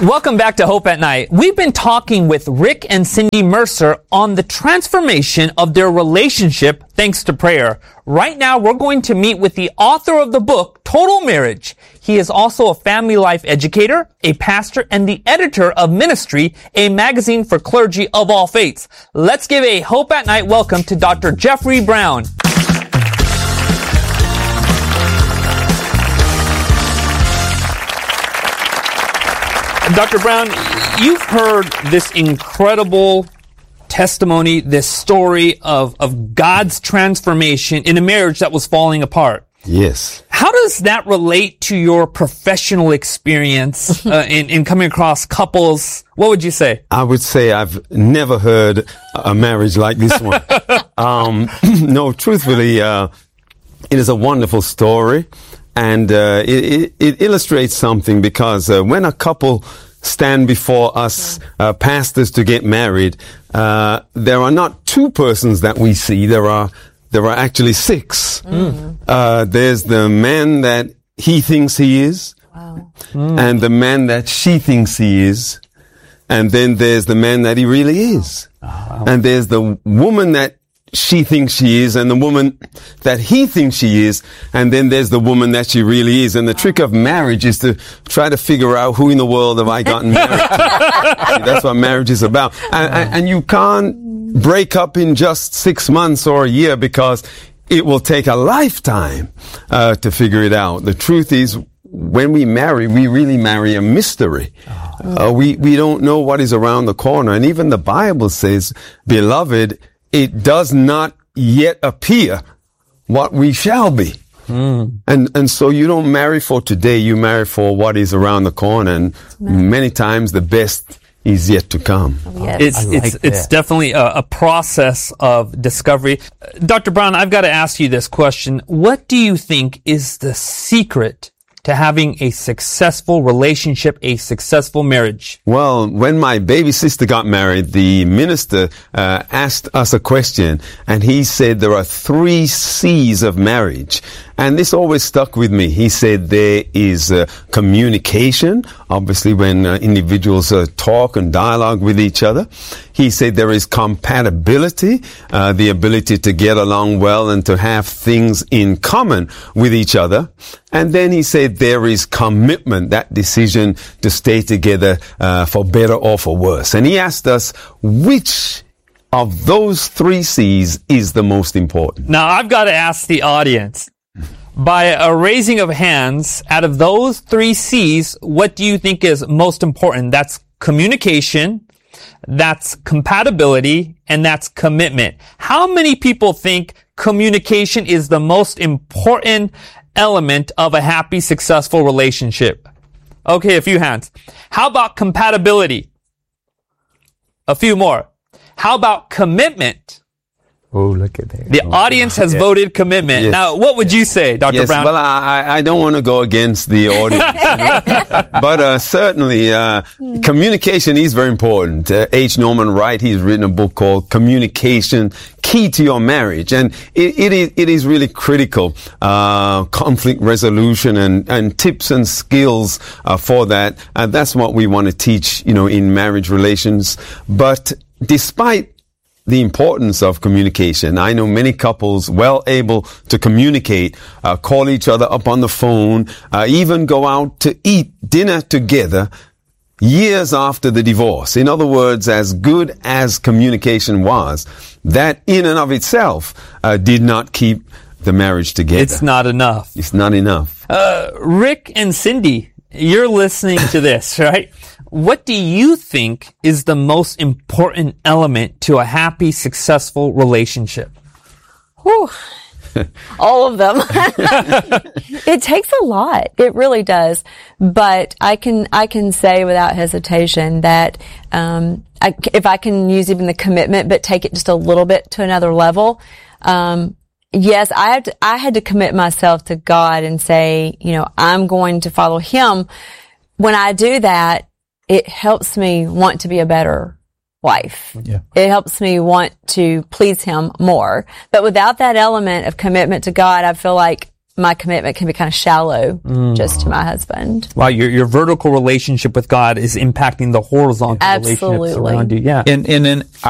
Welcome back to Hope at Night. We've been talking with Rick and Cindy Mercer on the transformation of their relationship thanks to prayer. Right now, we're going to meet with the author of the book, Total Marriage. He is also a family life educator, a pastor, and the editor of Ministry, a magazine for clergy of all faiths. Let's give a Hope at Night welcome to Dr. Jeffrey Brown. Dr. Brown, you've heard this incredible testimony, this story of God's transformation in a marriage that was falling apart. Yes. How does that relate to your professional experience in coming across couples? What would you say? I would say I've never heard a marriage like this one. No, truthfully, it is a wonderful story. And it illustrates something because when a couple stand before us pastors to get married, there are not two persons that we see. There are actually six. There's the man that he thinks he is, and the man that she thinks he is, and then there's the man that he really is, and there's the woman that she thinks she is, and the woman that he thinks she is, and then there's the woman that she really is. And the trick of marriage is to try to figure out who in the world have I gotten married to. That's what marriage is about. And you can't break up in just 6 months or a year because it will take a lifetime to figure it out. The truth is, when we marry, we really marry a mystery. We don't know what is around the corner. And even the Bible says, beloved, it does not yet appear what we shall be. And so you don't marry for today, you marry for what is around the corner. And many times the best is yet to come. Yes. It's definitely a process of discovery. Dr. Brown, I've got to ask you this question. What do you think is the secret to having a successful relationship, a successful marriage? Well, when my baby sister got married, the minister asked us a question, and he said there are 3 C's of marriage. And this always stuck with me. He said there is communication, obviously when individuals talk and dialogue with each other. He said there is compatibility, the ability to get along well and to have things in common with each other. And then he said there is commitment, that decision to stay together for better or for worse. And he asked us which of those 3 C's is the most important. Now, I've got to ask the audience, by a raising of hands, out of those 3 C's, what do you think is most important? That's communication, that's compatibility, and that's commitment. How many people think communication is the most important element of a happy, successful relationship? Okay, a few hands. How about compatibility? A few more. How about commitment? Oh, look at that. The audience has voted commitment. Yes. Now, what would you say, Dr. Brown? Well, I don't want to go against the audience, but certainly communication is very important. H. Norman Wright, he's written a book called Communication, Key to Your Marriage, and it is really critical. Conflict resolution and tips and skills for that. That's what we want to teach, in marriage relations. But despite the importance of communication, I know many couples well able to communicate, call each other up on the phone, even go out to eat dinner together years after the divorce. In other words, as good as communication was, that in and of itself did not keep the marriage together. It's not enough. It's not enough. Rick and Cindy, you're listening to this, right? What do you think is the most important element to a happy, successful relationship? Whew. All of them. It takes a lot. It really does. But I can say without hesitation that if I can use even the commitment, but take it just a little bit to another level. Yes, I had to commit myself to God and say, I'm going to follow Him. When I do that, it helps me want to be a better wife. Yeah. It helps me want to please Him more. But without that element of commitment to God, I feel like my commitment can be kind of shallow just to my husband. Wow, your vertical relationship with God is impacting the horizontal relationships Absolutely. around you. Yeah. In